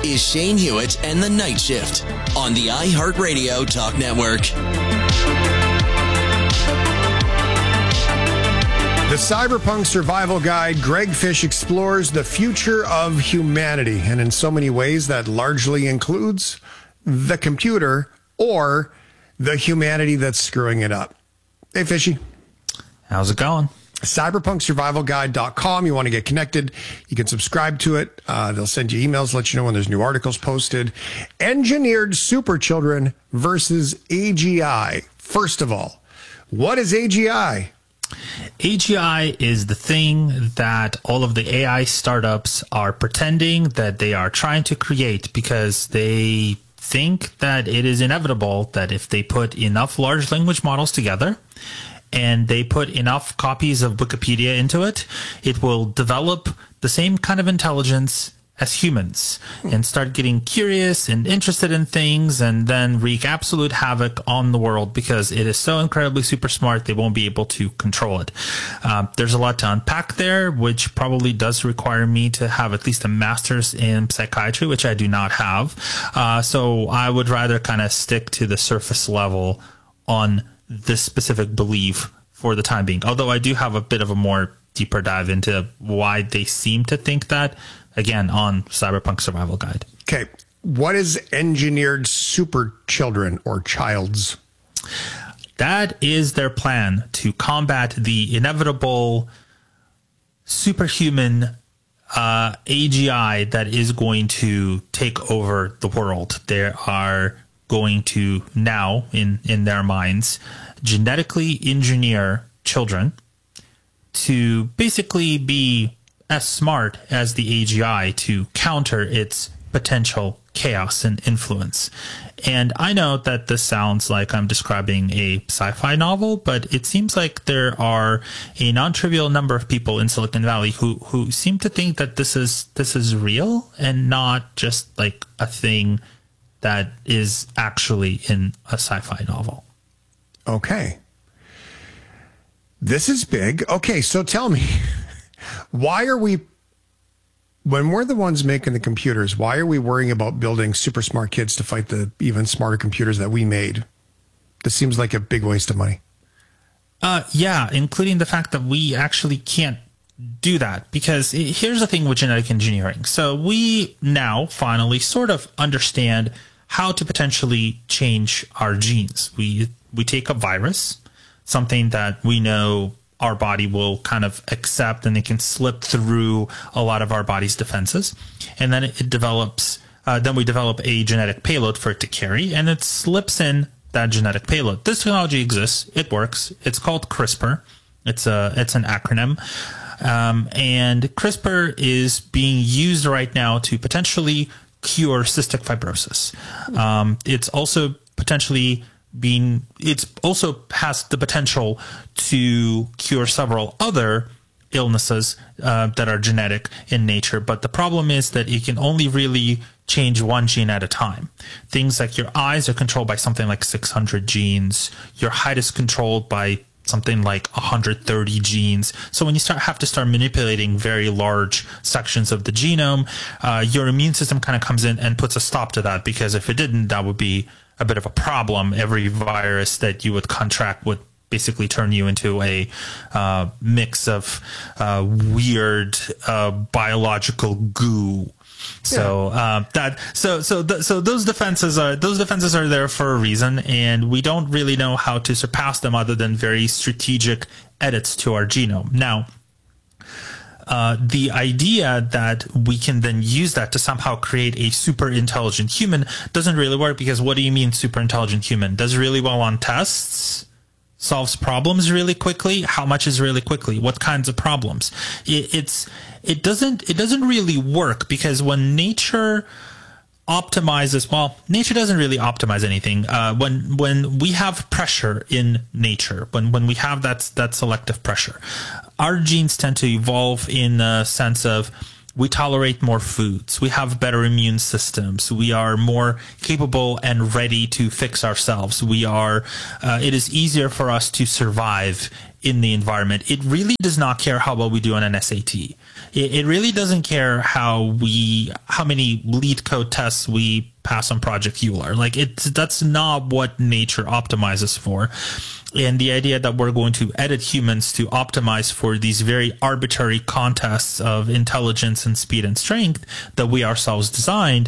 is Shane Hewitt and the Night Shift on the iHeartRadio Talk Network. The Cyberpunk Survival Guide, Greg Fish explores the future of humanity, and in so many ways that largely includes the computer or the humanity that's screwing it up. Hey, Fishy. How's it going? CyberpunkSurvivalGuide.com. You want to get connected, you can subscribe to it. They'll send you emails, let you know when there's new articles posted. Engineered super children versus AGI. First of all, what is AGI? AGI is the thing that all of the AI startups are pretending that they are trying to create because they think that it is inevitable that if they put enough large language models together and they put enough copies of Wikipedia into it, it will develop the same kind of intelligence as humans and start getting curious and interested in things and then wreak absolute havoc on the world because it is so incredibly super smart they won't be able to control it. There's a lot to unpack there, which probably does require me to have at least a master's in psychiatry, which I do not have. So I would rather kind of stick to the surface level on this specific belief for the time being. Although I do have a bit of a more deeper dive into why they seem to think that, again, on Cyberpunk Survival Guide. Okay. What is engineered super children or childs? That is their plan to combat the inevitable superhuman AGI that is going to take over the world. They are going to now, in their minds, genetically engineer children to basically be as smart as the AGI to counter its potential chaos and influence. And I know that this sounds like I'm describing a sci-fi novel, but it seems like there are a non-trivial number of people in Silicon Valley who seem to think that this is real and not just like a thing that is actually in a sci-fi novel. Okay. This is big. Okay, so tell me, why are we, when we're the ones making the computers, why are we worrying about building super smart kids to fight the even smarter computers that we made? This seems like a big waste of money. Yeah, including the fact that we actually can't do that, because here's the thing with genetic engineering. So we now finally sort of understand how to potentially change our genes. We take a virus, something that we know our body will kind of accept and it can slip through a lot of our body's defenses. And then it develops, then we develop a genetic payload for it to carry, and it slips in that genetic payload. This technology exists. It works. It's called CRISPR. It's an acronym. And CRISPR is being used right now to potentially cure cystic fibrosis. It's also potentially it also has the potential to cure several other illnesses that are genetic in nature. But the problem is that it can only really change one gene at a time. Things like your eyes are controlled by something like 600 genes. Your height is controlled by something like 130 genes. So when you have to start manipulating very large sections of the genome, your immune system kind of comes in and puts a stop to that, because if it didn't, that would be a bit of a problem. Every virus that you would contract would basically turn you into a mix of weird biological goo. So so those defenses are there for a reason, and we don't really know how to surpass them other than very strategic edits to our genome. Now, the idea that we can then use that to somehow create a super intelligent human doesn't really work, because what do you mean super intelligent human? Does really well on tests? Solves problems really quickly? How much is really quickly? What kinds of problems? It doesn't really work, because when nature optimizes, well, nature doesn't really optimize anything. When we have pressure in nature, when we have that selective pressure, our genes tend to evolve in the sense of we tolerate more foods, we have better immune systems, we are more capable and ready to fix ourselves. It is easier for us to survive in the environment. It really does not care how well we do on an SAT. It really doesn't care how many lead code tests we pass on Project Euler. Like that's not what nature optimizes for. And the idea that we're going to edit humans to optimize for these very arbitrary contests of intelligence and speed and strength that we ourselves designed,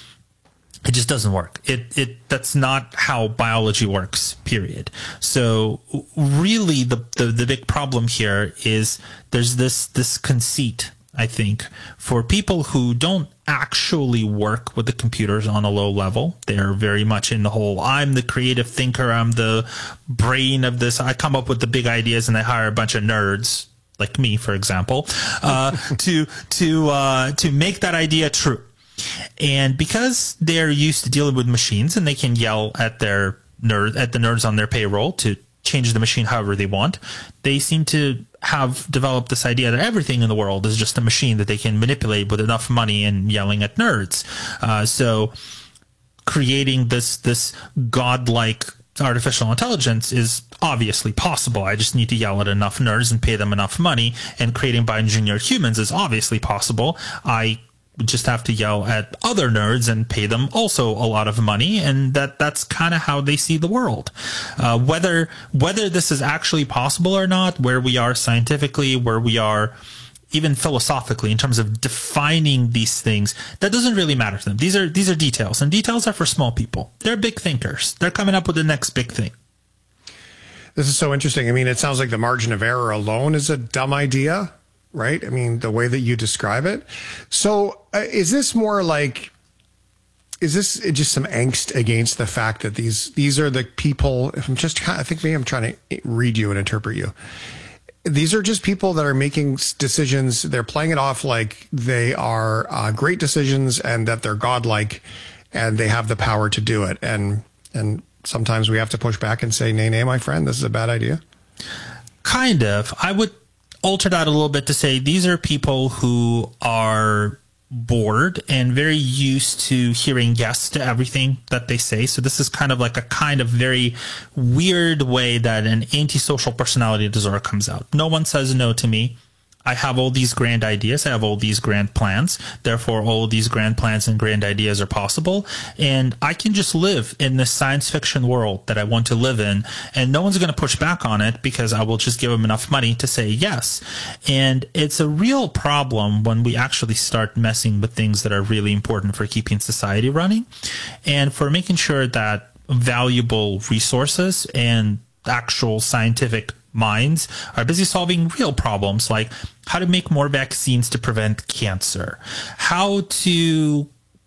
it just doesn't work. That's not how biology works, period. So really the big problem here is there's this conceit, I think, for people who don't actually work with the computers on a low level. They're very much in the whole, I'm the creative thinker, I'm the brain of this. I come up with the big ideas and I hire a bunch of nerds like me, for example, to make that idea true. And because they're used to dealing with machines and they can yell at the nerds on their payroll to change the machine however they want, they seem to have developed this idea that everything in the world is just a machine that they can manipulate with enough money and yelling at nerds. So creating this godlike artificial intelligence is obviously possible. I just need to yell at enough nerds and pay them enough money. And creating bioengineered humans is obviously possible. I just have to yell at other nerds and pay them also a lot of money, and that's kind of how they see the world. Whether this is actually possible or not, where we are scientifically, where we are even philosophically in terms of defining these things, that doesn't really matter to them. These are details, and details are for small people. They're big thinkers. They're coming up with the next big thing. This is so interesting. I mean, it sounds like the margin of error alone is a dumb idea, right? I mean, the way that you describe it. So is this more like, is this just some angst against the fact that these are the people, I think maybe I'm trying to read you and interpret you. These are just people that are making decisions. They're playing it off like they are great decisions and that they're godlike and they have the power to do it. And sometimes we have to push back and say, nay, my friend, this is a bad idea. Kind of. I would alter that a little bit to say these are people who are bored and very used to hearing yes to everything that they say. So this is kind of like a very weird way that an antisocial personality disorder comes out. No one says no to me. I have all these grand ideas. I have all these grand plans. Therefore, all of these grand plans and grand ideas are possible. And I can just live in this science fiction world that I want to live in. And no one's going to push back on it because I will just give them enough money to say yes. And it's a real problem when we actually start messing with things that are really important for keeping society running and for making sure that valuable resources and actual scientific minds are busy solving real problems like how to make more vaccines to prevent cancer, how to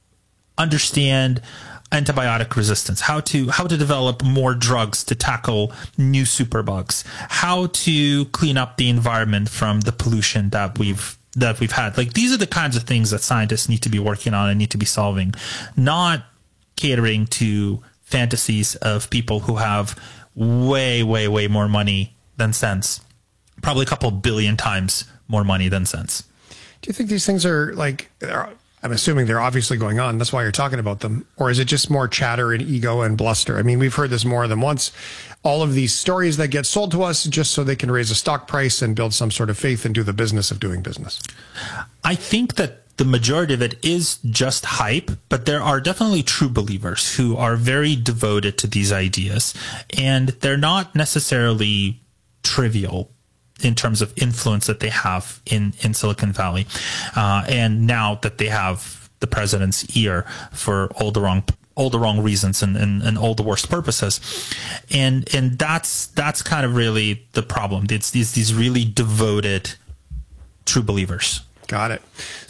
understand antibiotic resistance, how to develop more drugs to tackle new superbugs, how to clean up the environment from the pollution that we've had. Like, these are the kinds of things that scientists need to be working on and need to be solving, not catering to fantasies of people who have way more money than sense, probably a couple billion times more money than sense. Do you think these things are like, I'm assuming they're obviously going on, that's why you're talking about them, or is it just more chatter and ego and bluster? I mean, we've heard this more than once. All of these stories that get sold to us just so they can raise a stock price and build some sort of faith and do the business of doing business. I think that the majority of it is just hype, but there are definitely true believers who are very devoted to these ideas, and they're not necessarily trivial in terms of influence that they have in Silicon Valley. And now that they have the president's ear for all the wrong reasons and all the worst purposes. And that's kind of really the problem. It's these really devoted true believers. Got it.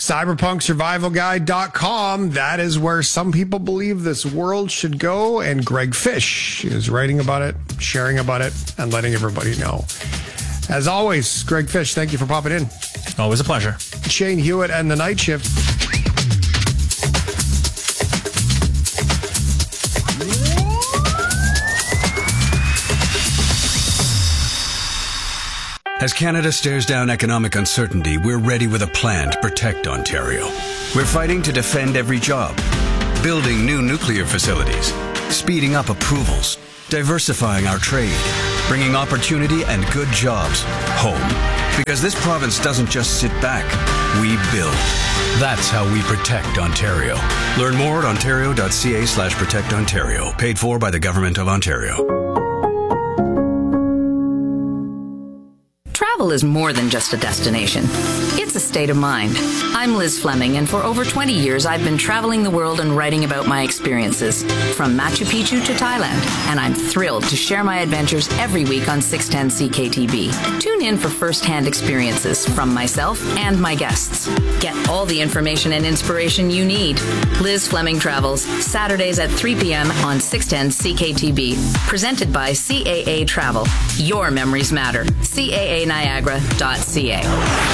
CyberpunkSurvivalGuide.com. That is where some people believe this world should go. And Greg Fish is writing about it, sharing about it, and letting everybody know. As always, Greg Fish, thank you for popping in. Always a pleasure. Shane Hewitt and the Night Shift. As Canada stares down economic uncertainty, we're ready with a plan to protect Ontario. We're fighting to defend every job, building new nuclear facilities, speeding up approvals, diversifying our trade, bringing opportunity and good jobs home. Because this province doesn't just sit back, we build. That's how we protect Ontario. Learn more at ontario.ca/protectontario. Paid for by the Government of Ontario. Travel is more than just a destination. It's a state of mind. I'm Liz Fleming, and for over 20 years, I've been traveling the world and writing about my experiences, from Machu Picchu to Thailand, and I'm thrilled to share my adventures every week on 610 CKTB. Tune in for first-hand experiences from myself and my guests. Get all the information and inspiration you need. Liz Fleming Travels, Saturdays at 3 p.m. on 610 CKTB. Presented by CAA Travel. Your memories matter. CAANiagara.ca.